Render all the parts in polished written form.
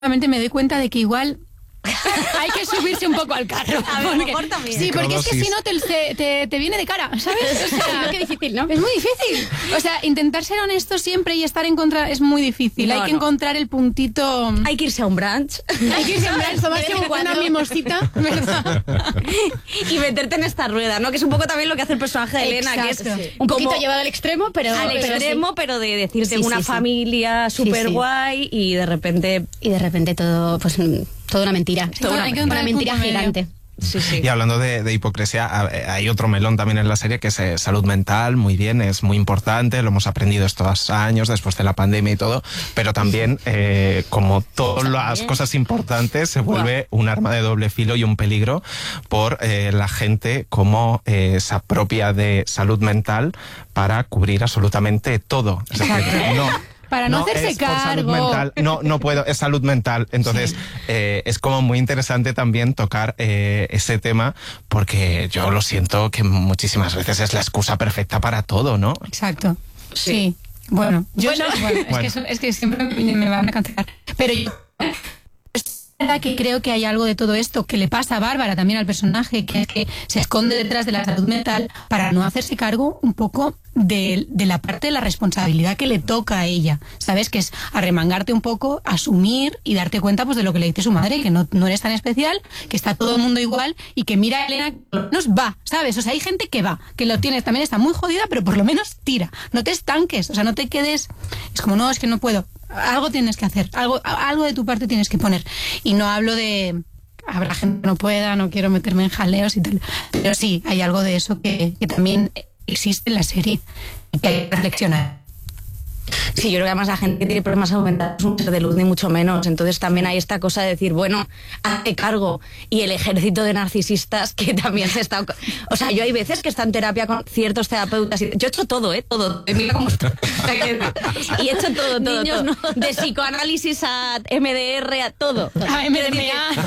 últimamente me doy cuenta de que igual hay que subirse un poco al carro. A lo mejor también. Sí, porque es que si no te viene de cara, ¿sabes? O sea, qué difícil, ¿no? Es muy difícil. O sea, intentar ser honesto siempre y estar en contra es muy difícil. No, hay que encontrar el puntito. Hay que irse a un brunch. Hay que irse a un brunch, tomarse una mimosita, ¿verdad? Y meterte en esta rueda, ¿no? Que es un poco también lo que hace el personaje de Elena, Exacto. que es Un poquito como llevado al extremo, pero pero de decirte Sí, una sí, sí. familia súper guay y de repente... y de repente todo, pues toda una mentira. Hay que encontrar Una el mentira punto medio. gigante. Sí. Y hablando de hipocresía, hay otro melón también en la serie que es salud mental, muy bien, es muy importante, lo hemos aprendido estos años después de la pandemia y todo, pero también, como todas las cosas importantes, se vuelve un arma de doble filo y un peligro por la gente como se apropia de salud mental para cubrir absolutamente todo. Es decir, Para no hacerse es por salud cargo. mental, no puedo, es salud mental. Entonces, es como muy interesante también tocar ese tema, porque yo lo siento que muchísimas veces es la excusa perfecta para todo, ¿no? Exacto. Sí. Bueno, es que siempre me van a cancelar. Pero yo es verdad que creo que hay algo de todo esto que le pasa a Bárbara, también al personaje, que es que se esconde detrás de la salud mental para no hacerse cargo un poco de la parte de la responsabilidad que le toca a ella, ¿sabes? Que es arremangarte un poco, asumir y darte cuenta pues de lo que le dice su madre, que no eres tan especial, que está todo el mundo igual y que mira a Elena, por lo menos va, ¿sabes? O sea, hay gente que va, que lo tienes, también está muy jodida, pero por lo menos tira, no te estanques, o sea, no te quedes, es como, no, es que no puedo, algo tienes que hacer, algo de tu parte tienes que poner, y no hablo de... Habrá gente que no pueda, no quiero meterme en jaleos y tal, pero sí, hay algo de eso que también existe en la serie y que hay que reflexionar. Sí, yo creo que además la gente que tiene problemas de salud mental es un ser de luz ni mucho menos. Entonces también hay esta cosa de decir, bueno, hazte cargo. Y el ejército de narcisistas que también se está... O sea, yo hay veces que está en terapia con ciertos terapeutas. Y yo he hecho todo, todo. Mira cómo estoy. Y he hecho todo. Niños, todo. no. De psicoanálisis a MDR, a todo. A MDMA.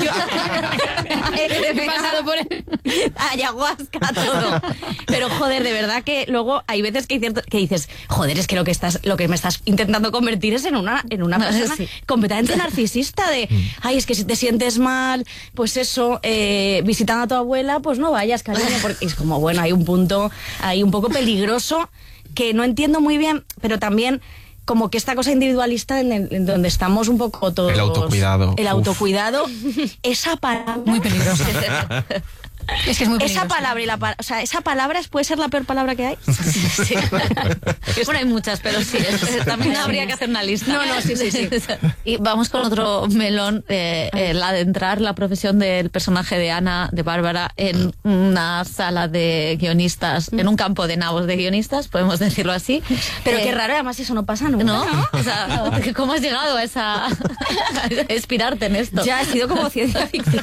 He pasado por él. Ayahuasca, todo. Pero joder, de verdad que luego hay veces que dices, joder, es que lo que me estás intentando convertir es en una persona completamente narcisista de, ay, es que si te sientes mal, pues eso, visitando a tu abuela, pues no vayas, cariño, porque es como, bueno, hay un punto ahí un poco peligroso que no entiendo muy bien, pero también como que esta cosa individualista en donde estamos un poco todos... El autocuidado. El autocuidado, esa palabra... Muy peligroso. Es que es muy peligroso. Esa palabra esa palabra puede ser la peor palabra que hay. Sí. Bueno, hay muchas, pero sí, también habría que hacer una lista. No, sí. Y vamos con otro melón, el adentrar la profesión del personaje de Ana, de Bárbara, en una sala de guionistas, en un campo de nabos de guionistas, podemos decirlo así. Pero qué raro, además eso no pasa nunca. ¿No? O sea, ¿cómo has llegado a inspirarte en esto? Ya ha sido como ciencia ficción.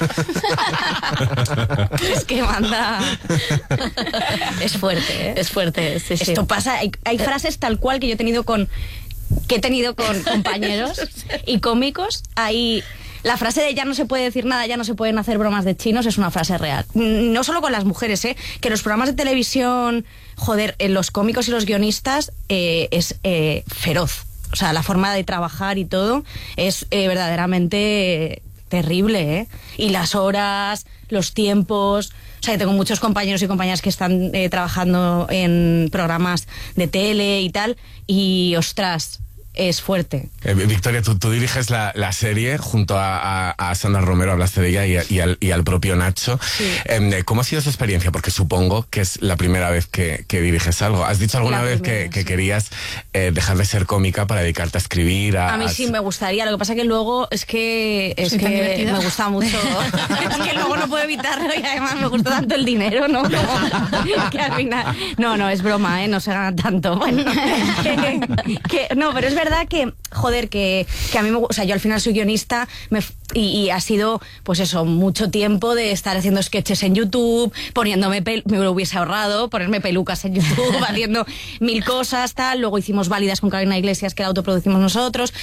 Es que manda... Es fuerte, ¿eh? Es fuerte, sí. Esto pasa, hay frases tal cual que he tenido con compañeros y cómicos. Hay... La frase de ya no se puede decir nada, ya no se pueden hacer bromas de chinos es una frase real. No solo con las mujeres, que los programas de televisión, joder, los cómicos y los guionistas es feroz. O sea, la forma de trabajar y todo es verdaderamente terrible, ¿eh? Y las horas, los tiempos... O sea, tengo muchos compañeros y compañeras que están trabajando en programas de tele y tal, y ostras... Es fuerte. Victoria, tú diriges la serie junto a Sandra Romero, hablaste de ella, y al propio Nacho. Sí. ¿Cómo ha sido esa experiencia? Porque supongo que es la primera vez que diriges algo. ¿Has dicho alguna vez que querías dejar de ser cómica para dedicarte a escribir? A mí sí me gustaría, lo que pasa que luego es que me gusta mucho. Es que luego no puedo evitarlo y además me gusta tanto el dinero, ¿no? Que al final... No, es broma, no se gana tanto. Bueno, no, pero es verdad que, joder, que a mí o sea, yo al final soy guionista y ha sido, pues eso, mucho tiempo de estar haciendo sketches en YouTube, poniéndome me lo hubiese ahorrado, ponerme pelucas en YouTube, haciendo mil cosas, tal. Luego hicimos Válidas con Carolina Iglesias, que la autoproducimos nosotros.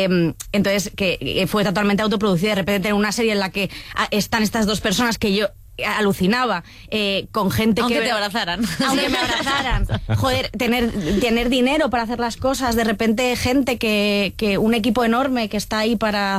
Entonces, que fue totalmente autoproducida. De repente tener una serie en la que están estas dos personas que yo alucinaba con gente aunque que... te abrazaran. Aunque me abrazaran. Joder, tener dinero para hacer las cosas, de repente gente que un equipo enorme que está ahí para